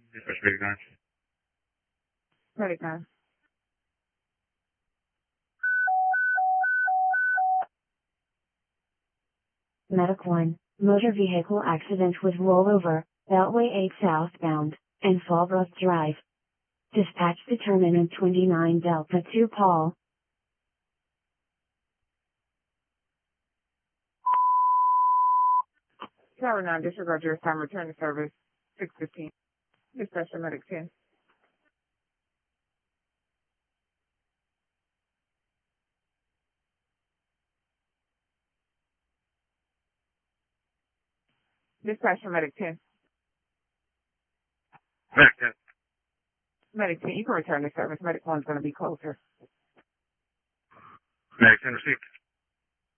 Dispatch Medic 9. Medic 9. Medic 1, motor vehicle accident with rollover, Beltway 8 southbound, and Fallbrook Drive. Dispatch determinant 29 Delta 2 Paul. Tower 9, disregard your time, return to service, 6:15. Dispatch to Medic 10. Dispatch to Medic 10. Medic 10. Medic 10, you can return to service. Medic 1 is going to be closer. Medic 10 received.